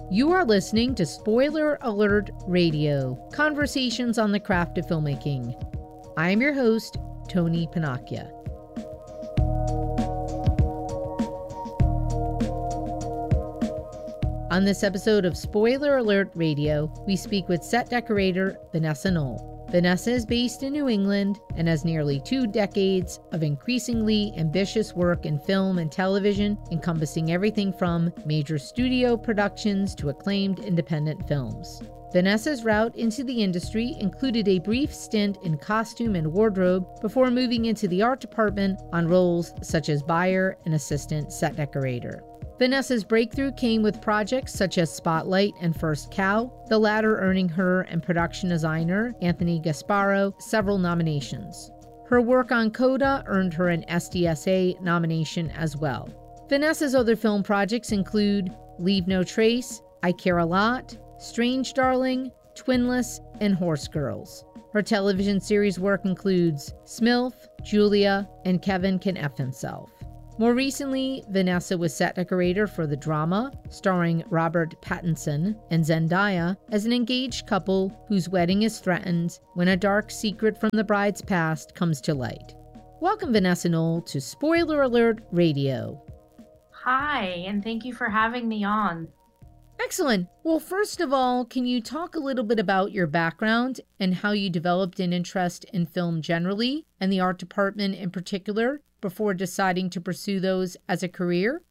You are listening to Spoiler Alert Radio, conversations on the craft of filmmaking. I am your host, Tony Panacchia. On this episode of Spoiler Alert Radio, we speak with set decorator Vanessa Knoll. Vanessa is based in New England and has nearly 2 decades of increasingly ambitious work in film and television, encompassing everything from major studio productions to acclaimed independent films. Vanessa's route into the industry included a brief stint in costume and wardrobe before moving into the art department on roles such as buyer and assistant set decorator. Vanessa's breakthrough came with projects such as Spotlight and First Cow, the latter earning her and production designer Anthony Gasparo several nominations. Her work on Coda earned her an SDSA nomination as well. Vanessa's other film projects include Leave No Trace, I Care a Lot, Strange Darling, Twinless, and Horse Girls. Her television series work includes Smilf, Julia, and Kevin Can F Himself. More recently, Vanessa was set decorator for the drama, starring Robert Pattinson and Zendaya as an engaged couple whose wedding is threatened when a dark secret from the bride's past comes to light. Welcome, Vanessa Knoll, to Spoiler Alert Radio. Hi, and thank you for having me on. Excellent. Well, first of all, can you talk a little bit about your background and how you developed an interest in film generally and the art department in particular before deciding to pursue those as a career?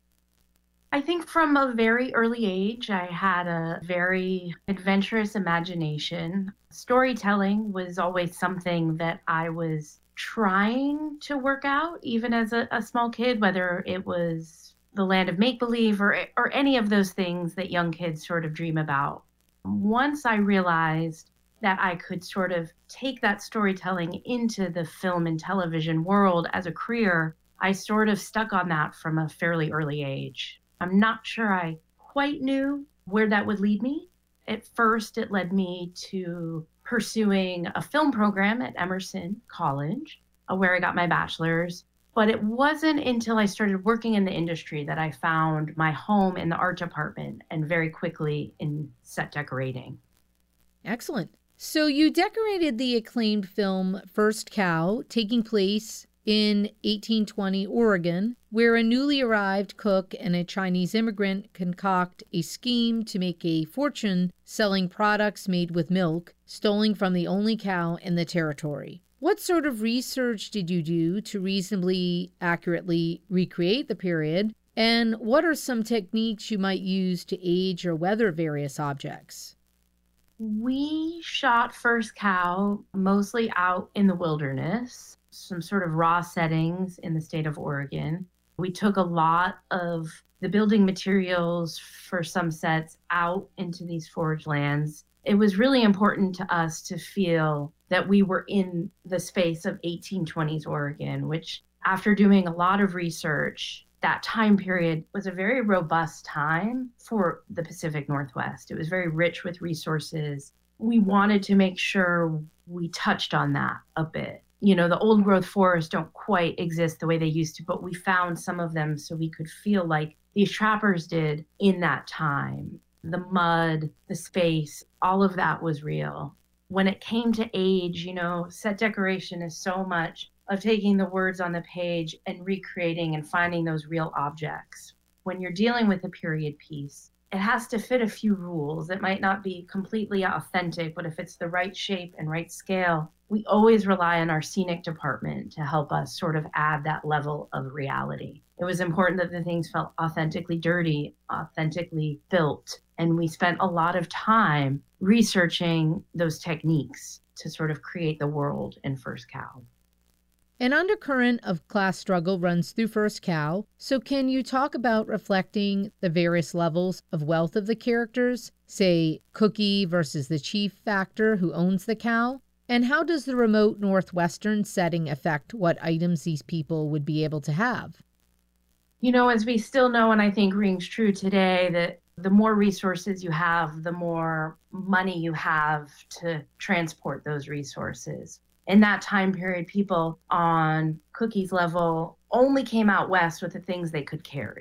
I think from a very early age, I had a very adventurous imagination. Storytelling was always something that I was trying to work out, even as a small kid, whether it was the land of make-believe or any of those things that young kids sort of dream about. Once I realized that I could sort of take that storytelling into the film and television world as a career, I sort of stuck on that from a fairly early age. I'm not sure I quite knew where that would lead me. At first, it led me to pursuing a film program at Emerson College, where I got my bachelor's. But it wasn't until I started working in the industry that I found my home in the art department and very quickly in set decorating. Excellent. So you decorated the acclaimed film First Cow, taking place in 1820 Oregon, where a newly arrived cook and a Chinese immigrant concoct a scheme to make a fortune selling products made with milk stolen from the only cow in the territory. What sort of research did you do to reasonably accurately recreate the period? And what are some techniques you might use to age or weather various objects? We shot First Cow mostly out in the wilderness, some sort of raw settings in the state of Oregon. We took a lot of the building materials for some sets out into these forage lands. It was really important to us to feel that we were in the space of 1820s Oregon, which, after doing a lot of research, that time period was a very robust time for the Pacific Northwest. It was very rich with resources. We wanted to make sure we touched on that a bit. You know, the old growth forests don't quite exist the way they used to, but we found some of them so we could feel like these trappers did in that time. The mud, the space, all of that was real. When it came to age, you know, set decoration is so much of taking the words on the page and recreating and finding those real objects. When you're dealing with a period piece, it has to fit a few rules. It might not be completely authentic, but if it's the right shape and right scale, we always rely on our scenic department to help us sort of add that level of reality. It was important that the things felt authentically dirty, authentically built, and we spent a lot of time researching those techniques to sort of create the world in First Cow. An undercurrent of class struggle runs through First Cow, so can you talk about reflecting the various levels of wealth of the characters, say Cookie versus the chief factor who owns the cow? And how does the remote Northwestern setting affect what items these people would be able to have? You know, as we still know, and I think rings true today, that the more resources you have, the more money you have to transport those resources. In that time period, people on Cookie's level only came out west with the things they could carry.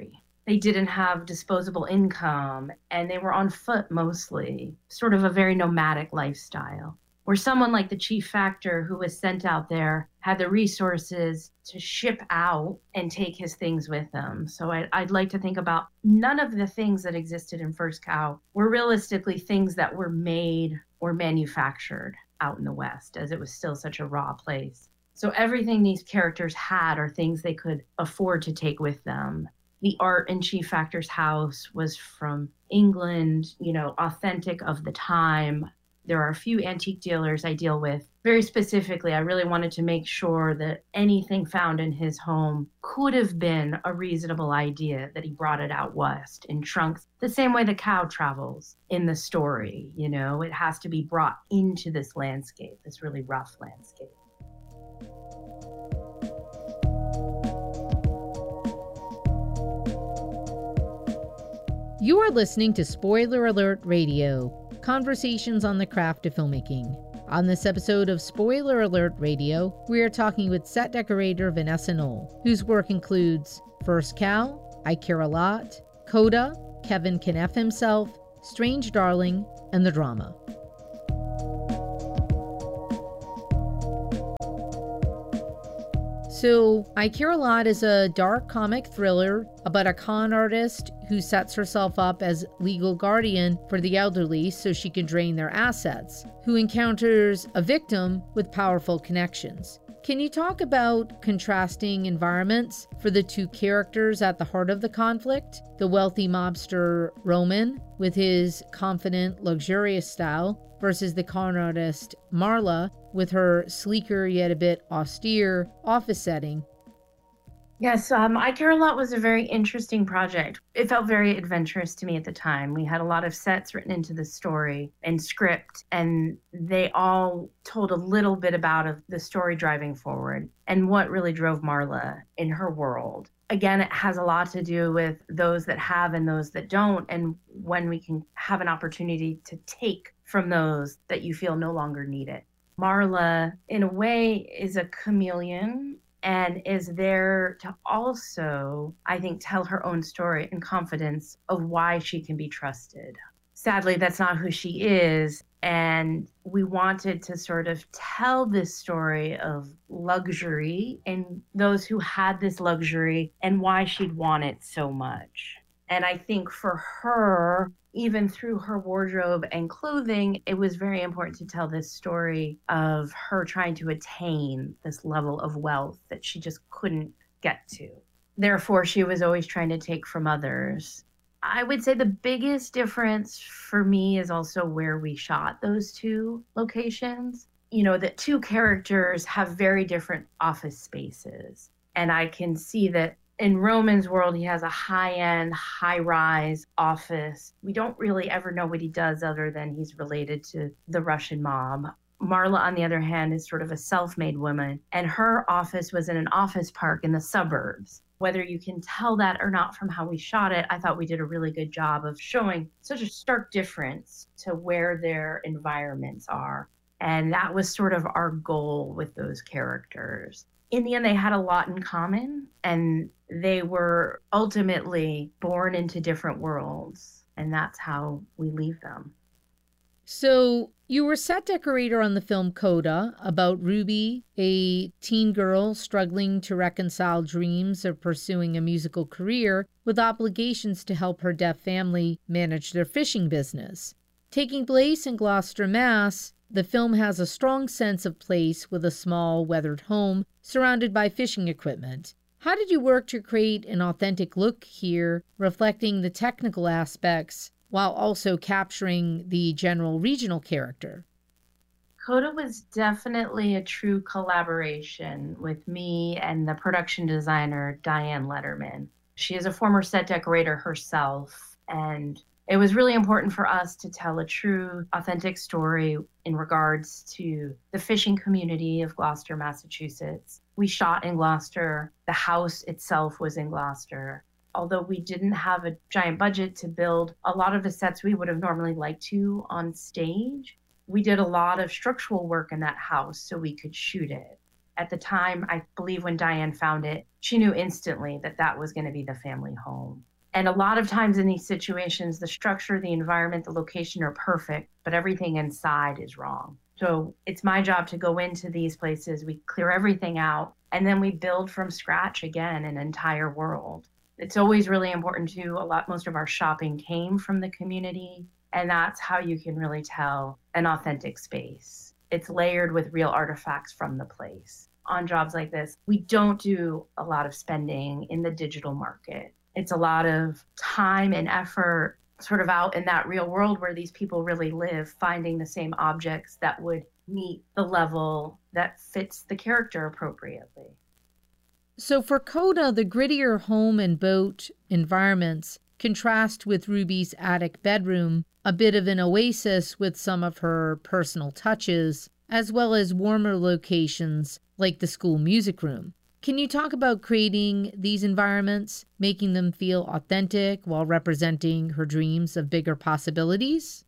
They didn't have disposable income and they were on foot mostly, sort of a very nomadic lifestyle. Where someone like the chief factor who was sent out there had the resources to ship out and take his things with him. So I'd like to think about none of the things that existed in First Cow were realistically things that were made or manufactured out in the West, as it was still such a raw place. So everything these characters had are things they could afford to take with them. The art in Chief Factor's house was from England, authentic of the time. There are a few antique dealers I deal with. Very specifically, I really wanted to make sure that anything found in his home could have been a reasonable idea that he brought it out west in trunks, the same way the cow travels in the story. It has to be brought into this landscape, this really rough landscape. You are listening to Spoiler Alert Radio, conversations on the craft of filmmaking. On this episode of Spoiler Alert Radio, we are talking with set decorator Vanessa Knoll, whose work includes First Cow, I Care a Lot, Coda, Kevin Can F Himself, Strange Darling, and The Drama. So, I Care a Lot is a dark comic thriller about a con artist who sets herself up as legal guardian for the elderly so she can drain their assets, who encounters a victim with powerful connections. Can you talk about contrasting environments for the two characters at the heart of the conflict? The wealthy mobster Roman, with his confident, luxurious style, versus the con artist Marla, with her sleeker yet a bit austere office setting. Yes, I Care a Lot was a very interesting project. It felt very adventurous to me at the time. We had a lot of sets written into the story and script, and they all told a little bit about the story driving forward and what really drove Marla in her world. Again, it has a lot to do with those that have and those that don't, and when we can have an opportunity to take from those that you feel no longer need it. Marla, in a way, is a chameleon and is there to also, I think, tell her own story in confidence of why she can be trusted. Sadly, that's not who she is. And we wanted to sort of tell this story of luxury and those who had this luxury and why she'd want it so much. And I think for her, even through her wardrobe and clothing, it was very important to tell this story of her trying to attain this level of wealth that she just couldn't get to. Therefore, she was always trying to take from others. I would say the biggest difference for me is also where we shot those two locations. The two characters have very different office spaces. And I can see that in Roman's world, he has a high-end, high-rise office. We don't really ever know what he does other than he's related to the Russian mob. Marla, on the other hand, is sort of a self-made woman, and her office was in an office park in the suburbs. Whether you can tell that or not from how we shot it, I thought we did a really good job of showing such a stark difference to where their environments are. And that was sort of our goal with those characters. In the end, they had a lot in common, and they were ultimately born into different worlds, and that's how we leave them. So you were set decorator on the film Coda, about Ruby, a teen girl struggling to reconcile dreams of pursuing a musical career with obligations to help her deaf family manage their fishing business. Taking place in Gloucester, Mass., the film has a strong sense of place with a small, weathered home surrounded by fishing equipment. How did you work to create an authentic look here, reflecting the technical aspects while also capturing the general regional character? Coda was definitely a true collaboration with me and the production designer, Diane Letterman. She is a former set decorator herself, and it was really important for us to tell a true, authentic story in regards to the fishing community of Gloucester, Massachusetts. We shot in Gloucester. The house itself was in Gloucester. Although we didn't have a giant budget to build a lot of the sets we would have normally liked to on stage, we did a lot of structural work in that house so we could shoot it. At the time, I believe when Diane found it, she knew instantly that that was going to be the family home. And a lot of times in these situations, the structure, the environment, the location are perfect, but everything inside is wrong. So it's my job to go into these places, we clear everything out, and then we build from scratch again an entire world. It's always really important to most of our shopping came from the community, and that's how you can really tell an authentic space. It's layered with real artifacts from the place. On jobs like this, we don't do a lot of spending in the digital market. It's a lot of time and effort sort of out in that real world where these people really live, finding the same objects that would meet the level that fits the character appropriately. So for Coda, the grittier home and boat environments contrast with Ruby's attic bedroom, a bit of an oasis with some of her personal touches, as well as warmer locations like the school music room. Can you talk about creating these environments, making them feel authentic while representing her dreams of bigger possibilities?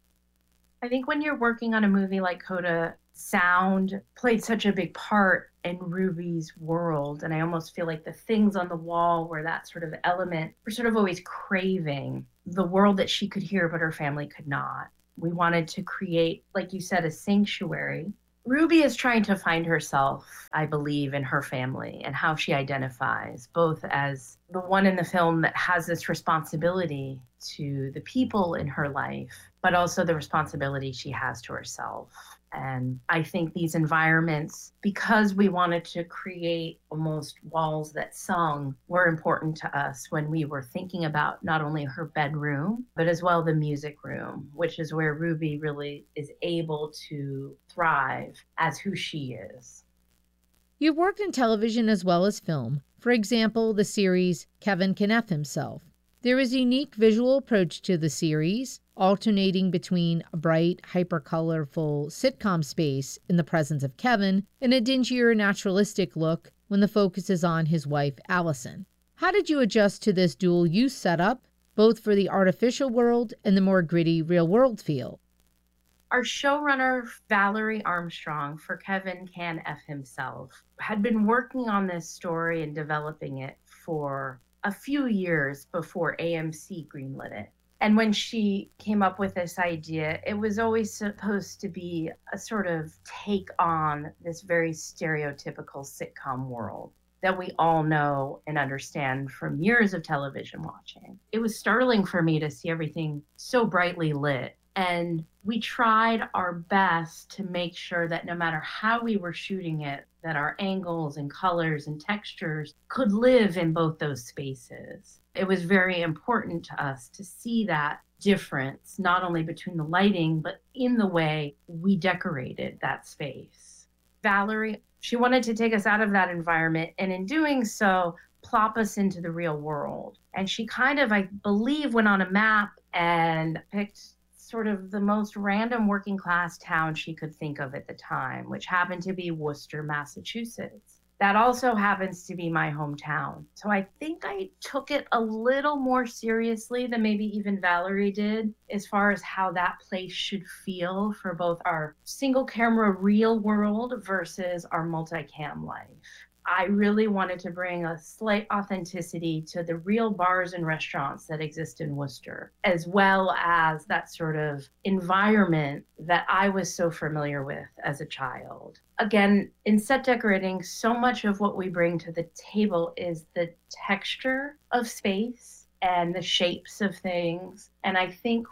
I think when you're working on a movie like Coda, sound played such a big part in Ruby's world. And I almost feel like the things on the wall were that sort of element. We're sort of always craving the world that she could hear, but her family could not. We wanted to create, like you said, a sanctuary. Ruby is trying to find herself, I believe, in her family and how she identifies, both as the one in the film that has this responsibility to the people in her life, but also the responsibility she has to herself. And I think these environments, because we wanted to create almost walls that sung, were important to us when we were thinking about not only her bedroom, but as well the music room, which is where Ruby really is able to thrive as who she is. You've worked in television as well as film. For example, the series Kevin Can F Himself. There is a unique visual approach to the series, alternating between a bright, hyper-colorful sitcom space in the presence of Kevin and a dingier, naturalistic look when the focus is on his wife, Allison. How did you adjust to this dual-use setup, both for the artificial world and the more gritty real-world feel? Our showrunner, Valerie Armstrong, for Kevin Can F Himself, had been working on this story and developing it for a few years before AMC greenlit it. And when she came up with this idea, it was always supposed to be a sort of take on this very stereotypical sitcom world that we all know and understand from years of television watching. It was startling for me to see everything so brightly lit. And we tried our best to make sure that no matter how we were shooting it, that our angles and colors and textures could live in both those spaces. It was very important to us to see that difference, not only between the lighting, but in the way we decorated that space. Valerie, she wanted to take us out of that environment, and in doing so, plop us into the real world. And she kind of, I believe, went on a map and picked sort of the most random working class town she could think of at the time, which happened to be Worcester, Massachusetts. That also happens to be my hometown. So I think I took it a little more seriously than maybe even Valerie did, as far as how that place should feel for both our single camera real world versus our multicam life. I really wanted to bring a slight authenticity to the real bars and restaurants that exist in Worcester, as well as that sort of environment that I was so familiar with as a child. Again, in set decorating, so much of what we bring to the table is the texture of space and the shapes of things. And I think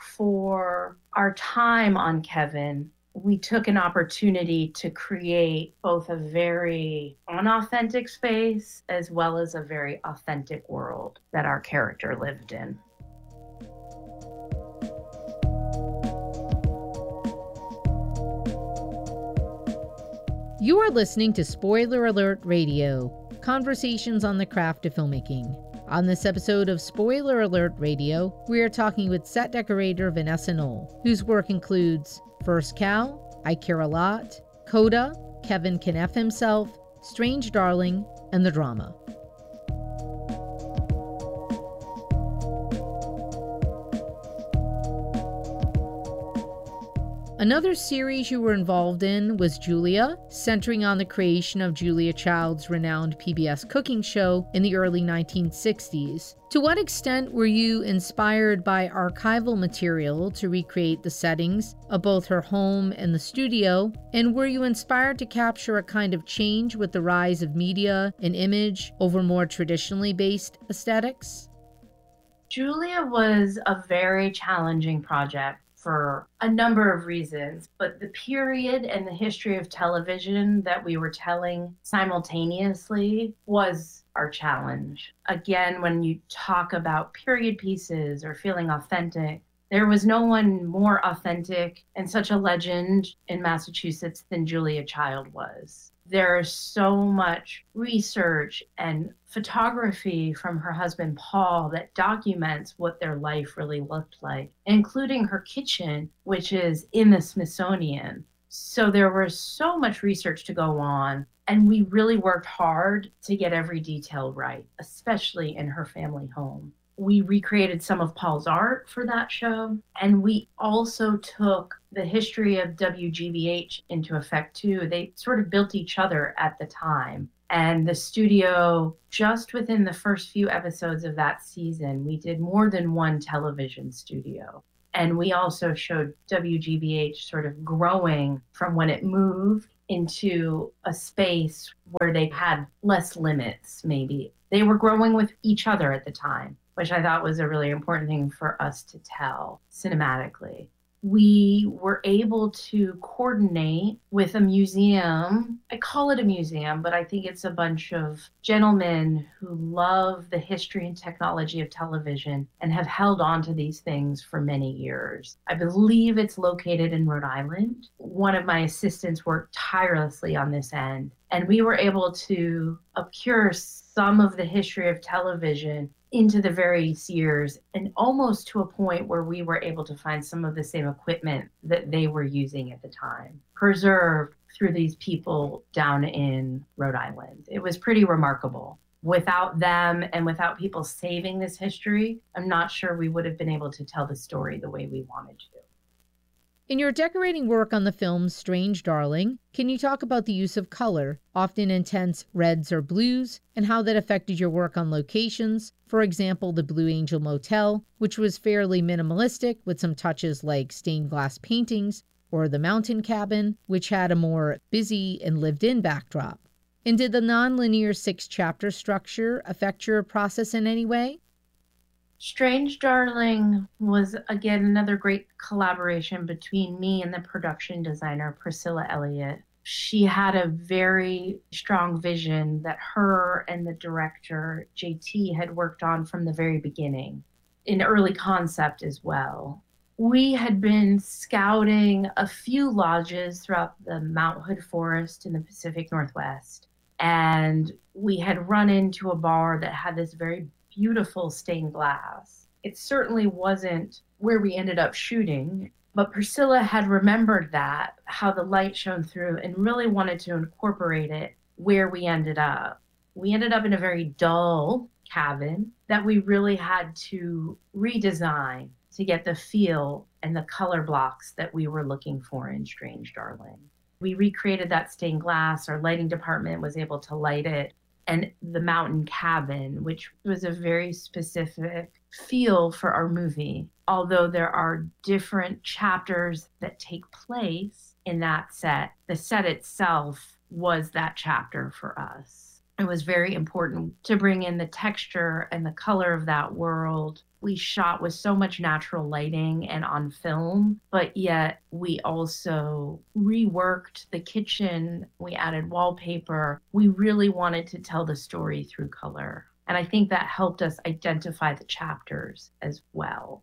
for our time on Kevin, we took an opportunity to create both a very unauthentic space as well as a very authentic world that our character lived in. You are listening to Spoiler Alert Radio, conversations on the craft of filmmaking. On this episode of Spoiler Alert Radio, we are talking with set decorator Vanessa Knoll, whose work includes First Cow, I Care a Lot, Coda, Kevin Can F Himself, Strange Darling, and The Drama. Another series you were involved in was Julia, centering on the creation of Julia Child's renowned PBS cooking show in the early 1960s. To what extent were you inspired by archival material to recreate the settings of both her home and the studio? And were you inspired to capture a kind of change with the rise of media and image over more traditionally based aesthetics? Julia was a very challenging project for a number of reasons, but the period and the history of television that we were telling simultaneously was our challenge. Again, when you talk about period pieces or feeling authentic, there was no one more authentic and such a legend in Massachusetts than Julia Child was. There's so much research and photography from her husband, Paul, that documents what their life really looked like, including her kitchen, which is in the Smithsonian. So there was so much research to go on, and we really worked hard to get every detail right, especially in her family home. We recreated some of Paul's art for that show, and we also took the history of WGBH into effect too. They sort of built each other at the time. And the studio, just within the first few episodes of that season, we did more than one television studio. And we also showed WGBH sort of growing from when it moved into a space where they had less limits, maybe. They were growing with each other at the time, which I thought was a really important thing for us to tell cinematically. We were able to coordinate with a museum. I call it a museum, but I think it's a bunch of gentlemen who love the history and technology of television and have held on to these things for many years. I believe it's located in Rhode Island. One of my assistants worked tirelessly on this end, and we were able to obscure some of the history of television into the various years, and almost to a point where we were able to find some of the same equipment that they were using at the time, preserved through these people down in Rhode Island. It was pretty remarkable. Without them and without people saving this history, I'm not sure we would have been able to tell the story the way we wanted to. In your decorating work on the film Strange Darling, can you talk about the use of color, often intense reds or blues, and how that affected your work on locations? For example, the Blue Angel Motel, which was fairly minimalistic with some touches like stained glass paintings, or the Mountain Cabin, which had a more busy and lived-in backdrop. And did the non-linear 6-chapter structure affect your process in any way? Strange Darling was, again, another great collaboration between me and the production designer, Priscilla Elliott. She had a very strong vision that her and the director, JT, had worked on from the very beginning, in early concept as well. We had been scouting a few lodges throughout the Mount Hood Forest in the Pacific Northwest, and we had run into a bar that had this very beautiful stained glass. It certainly wasn't where we ended up shooting, but Priscilla had remembered that, how the light shone through, and really wanted to incorporate it where we ended up. We ended up in a very dull cabin that we really had to redesign to get the feel and the color blocks that we were looking for in Strange Darling. We recreated that stained glass. Our lighting department was able to light it. And the Mountain Cabin, which was a very specific feel for our movie. Although there are different chapters that take place in that set, the set itself was that chapter for us. It was very important to bring in the texture and the color of that world. We shot with so much natural lighting and on film, but yet we also reworked the kitchen. We added wallpaper. We really wanted to tell the story through color. And I think that helped us identify the chapters as well.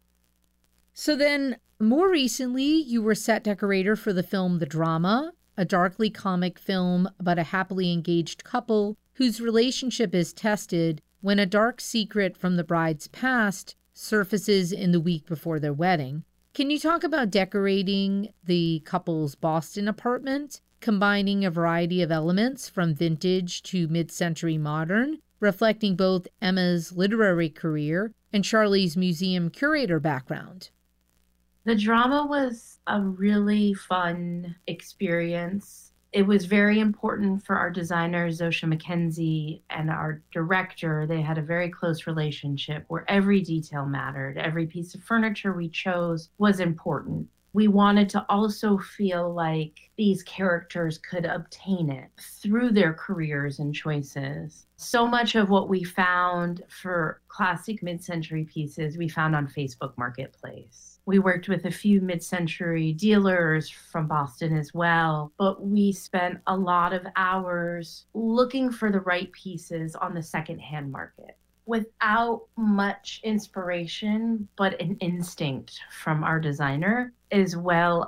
So then, more recently, you were set decorator for the film The Drama, a darkly comic film about a happily engaged couple whose relationship is tested when a dark secret from the bride's past surfaces in the week before their wedding. Can you talk about decorating the couple's Boston apartment, combining a variety of elements from vintage to mid-century modern, reflecting both Emma's literary career and Charlie's museum curator background? The drama was a really fun experience. It was very important for our designer, Zosha McKenzie, and our director. They had a very close relationship where every detail mattered. Every piece of furniture we chose was important. We wanted to also feel like these characters could obtain it through their careers and choices. So much of what we found for classic mid-century pieces, we found on Facebook Marketplace. We worked with a few mid-century dealers from Boston as well, but we spent a lot of hours looking for the right pieces on the secondhand market without much inspiration, but an instinct from our designer, as well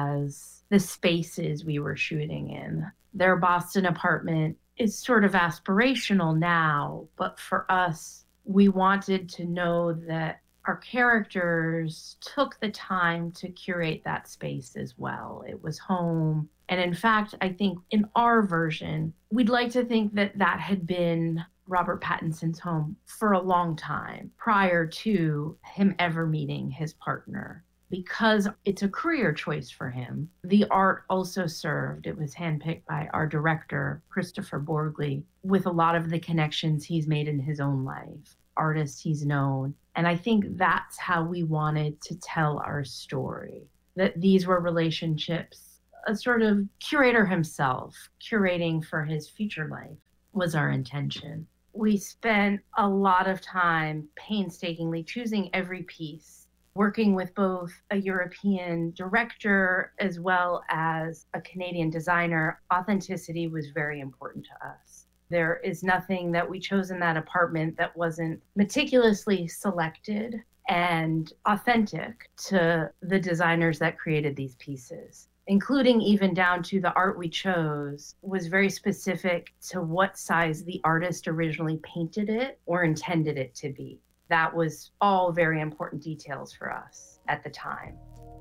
as the spaces we were shooting in. Their Boston apartment is sort of aspirational now, but for us, we wanted to know that our characters took the time to curate that space as well. It was home. And in fact, I think in our version, we'd like to think that that had been Robert Pattinson's home for a long time prior to him ever meeting his partner. Because it's a career choice for him, the art also served. It was handpicked by our director, Christopher Borgley, with a lot of the connections he's made in his own life, artists he's known. And I think that's how we wanted to tell our story, that these were relationships, a sort of curator himself, curating for his future life was our intention. We spent a lot of time painstakingly choosing every piece, working with both a European director as well as a Canadian designer. Authenticity was very important to us. There is nothing that we chose in that apartment that wasn't meticulously selected and authentic to the designers that created these pieces, including even down to the art we chose was very specific to what size the artist originally painted it or intended it to be. That was all very important details for us at the time.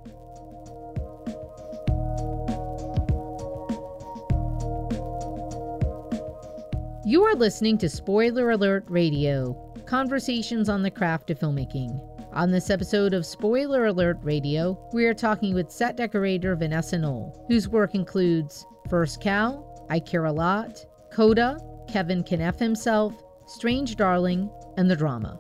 You are listening to Spoiler Alert Radio, conversations on the craft of filmmaking. On this episode of Spoiler Alert Radio, we are talking with set decorator Vanessa Knoll, whose work includes First Cow, I Care a Lot, Coda, Kevin Can F Himself, Strange Darling, and The Drama.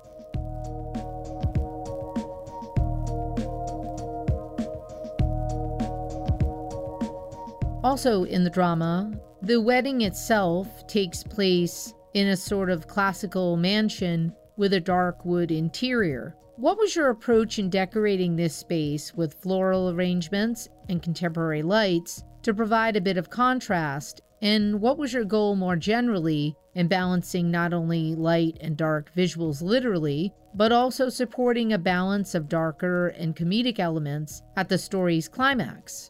Also in The Drama, the wedding itself takes place in a sort of classical mansion with a dark wood interior. What was your approach in decorating this space with floral arrangements and contemporary lights to provide a bit of contrast? And what was your goal more generally in balancing not only light and dark visuals literally, but also supporting a balance of darker and comedic elements at the story's climax?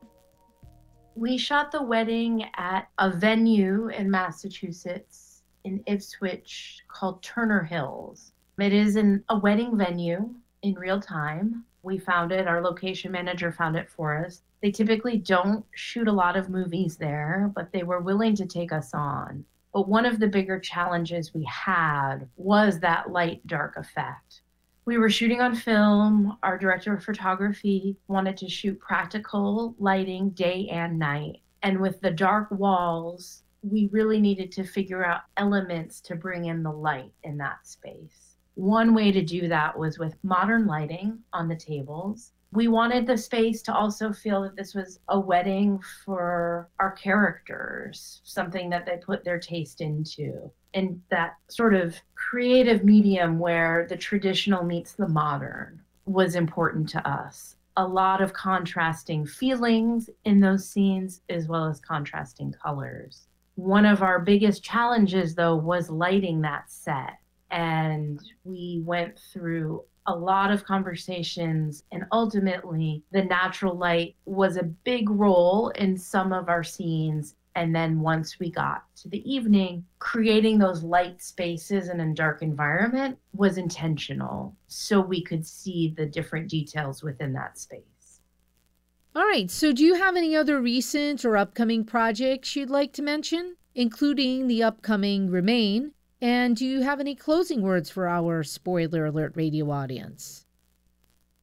We shot the wedding at a venue in Massachusetts, in Ipswich, called Turner Hills. It is a wedding venue in real time. We found it, our location manager found it for us. They typically don't shoot a lot of movies there, but they were willing to take us on. But one of the bigger challenges we had was that light-dark effect. We were shooting on film. Our director of photography wanted to shoot practical lighting day and night. And with the dark walls, we really needed to figure out elements to bring in the light in that space. One way to do that was with modern lighting on the tables. We wanted the space to also feel that this was a wedding for our characters, something that they put their taste into. And that sort of creative medium where the traditional meets the modern was important to us. A lot of contrasting feelings in those scenes, as well as contrasting colors. One of our biggest challenges, though, was lighting that set. And we went through a lot of conversations, and ultimately the natural light was a big role in some of our scenes. And then once we got to the evening, creating those light spaces in a dark environment was intentional, so we could see the different details within that space. All right, so do you have any other recent or upcoming projects you'd like to mention, including the upcoming Remain? And do you have any closing words for our Spoiler Alert Radio audience?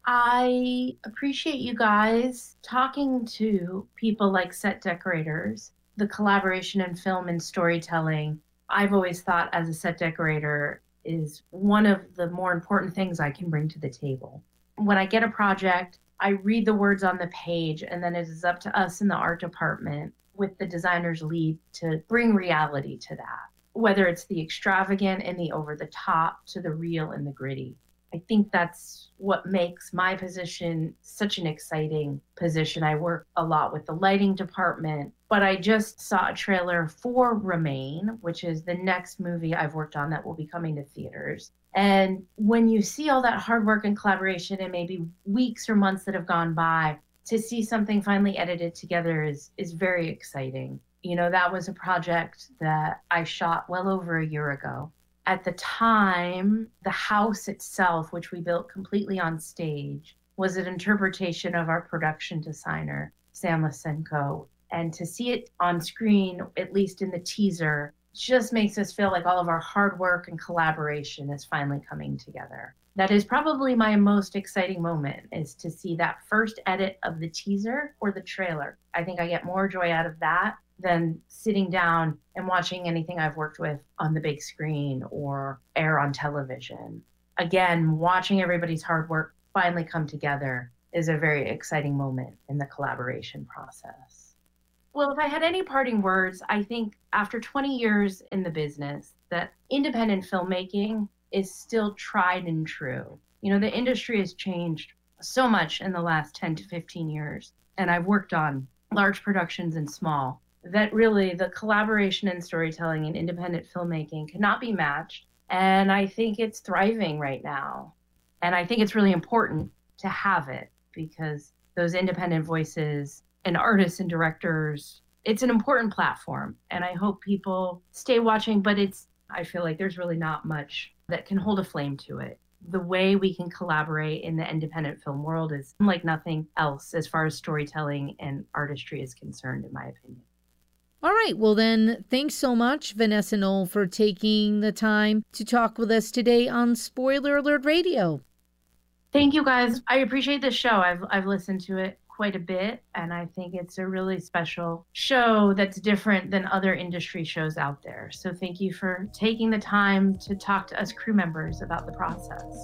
I appreciate you guys talking to people like set decorators, the collaboration in film and storytelling. I've always thought as a set decorator is one of the more important things I can bring to the table. When I get a project, I read the words on the page, and then it is up to us in the art department with the designer's lead to bring reality to that, whether it's the extravagant and the over the top to the real and the gritty. I think that's what makes my position such an exciting position. I work a lot with the lighting department, but I just saw a trailer for Remain, which is the next movie I've worked on that will be coming to theaters. And when you see all that hard work and collaboration and maybe weeks or months that have gone by, to see something finally edited together is very exciting. You know, that was a project that I shot well over a year ago. At the time, the house itself, which we built completely on stage, was an interpretation of our production designer, Sam Lysenko. And to see it on screen, at least in the teaser, just makes us feel like all of our hard work and collaboration is finally coming together. That is probably my most exciting moment, is to see that first edit of the teaser or the trailer. I think I get more joy out of that than sitting down and watching anything I've worked with on the big screen or air on television. Again, watching everybody's hard work finally come together is a very exciting moment in the collaboration process. Well, if I had any parting words, I think after 20 years in the business, that independent filmmaking is still tried and true. You know, the industry has changed so much in the last 10 to 15 years, and I've worked on large productions and small, that really the collaboration and storytelling and independent filmmaking cannot be matched. And I think it's thriving right now. And I think it's really important to have it, because those independent voices and artists and directors, it's an important platform. And I hope people stay watching, but I feel like there's really not much that can hold a flame to it. The way we can collaborate in the independent film world is like nothing else as far as storytelling and artistry is concerned, in my opinion. All right. Well, then, thanks so much, Vanessa Knoll, for taking the time to talk with us today on Spoiler Alert Radio. Thank you, guys. I appreciate this show. I've listened to it quite a bit, and I think it's a really special show that's different than other industry shows out there. So thank you for taking the time to talk to us crew members about the process.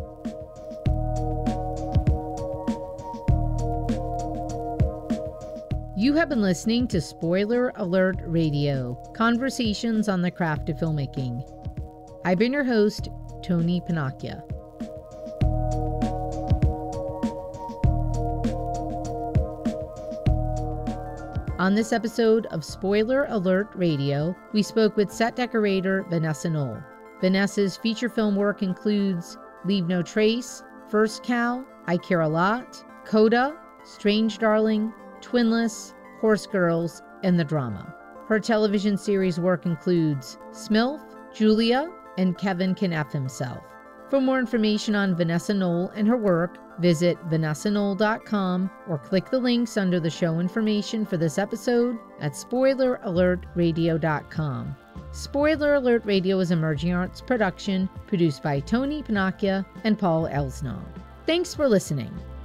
You have been listening to Spoiler Alert Radio, conversations on the craft of filmmaking. I've been your host, Tony Panacchia. On this episode of Spoiler Alert Radio, we spoke with set decorator Vanessa Knoll. Vanessa's feature film work includes Leave No Trace, First Cow, I Care a Lot, Coda, Strange Darling, Twinless, Horse Girls, and The Drama. Her television series work includes Smilf, Julia, and Kevin Can F Himself. For more information on Vanessa Knoll and her work, visit vanessaknoll.com or click the links under the show information for this episode at spoileralertradio.com. Spoiler Alert Radio is a Emerging Arts production produced by Tony Panacchia and Paul Elsnall. Thanks for listening.